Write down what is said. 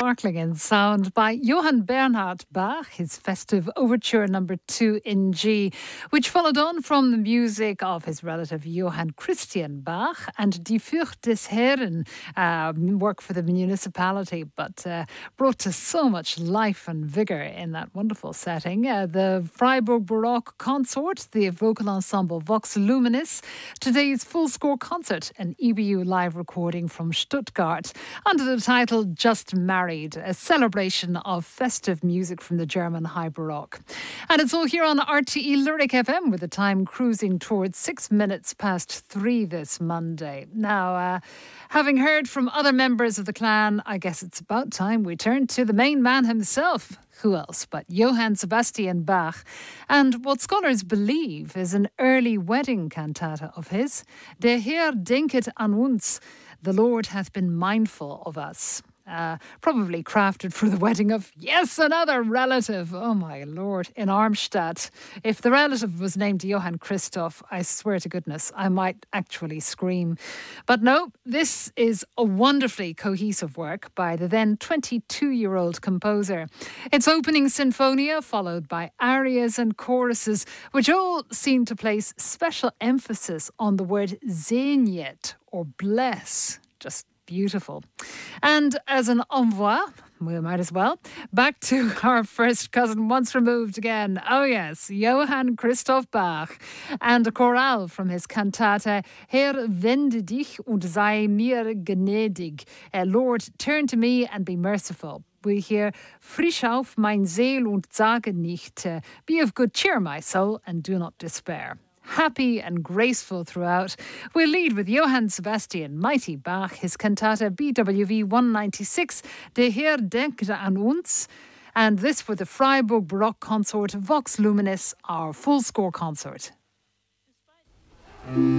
sparkling in sound by Johann Bernhard Bach, his festive overture number 2 in G, which followed on from the music of his relative Johann Christian Bach and Die Fürth des Herren, work for the municipality, but brought to so much life and vigour in that wonderful setting. The Freiburg Baroque Consort, the vocal ensemble Vox Luminis, today's full score concert, an EBU live recording from Stuttgart, under the title Just Married, a celebration of festive music from the German High Baroque. And it's all here on RTE Lyric FM, with the time cruising towards 6 minutes past 3 this Monday. Now, having heard from other members of the clan, I guess it's about time we turn to the main man himself. Who else but Johann Sebastian Bach, and what scholars believe is an early wedding cantata of his, Der Herr denket an uns, the Lord hath been mindful of us. Probably crafted for the wedding of, yes, another relative, oh my lord, in Armstadt. If the relative was named Johann Christoph, I swear to goodness, I might actually scream. But no, this is a wonderfully cohesive work by the then 22-year-old composer. It's opening sinfonia, followed by arias and choruses, which all seem to place special emphasis on the word segnet, or bless. Just beautiful. And as an envoi, we might as well, back to our first cousin once removed again. Oh yes, Johann Christoph Bach, and a chorale from his cantate Herr, wende dich und sei mir gnädig. Lord, turn to me and be merciful. We hear Frisch auf mein Seel und sage nicht. Be of good cheer, my soul, and do not despair. Happy and graceful throughout. We'll lead with Johann Sebastian Mighty Bach, his cantata BWV 196, Der Herr denkt an uns, and this with the Freiburg Baroque Consort Vox Luminis, our full score concert.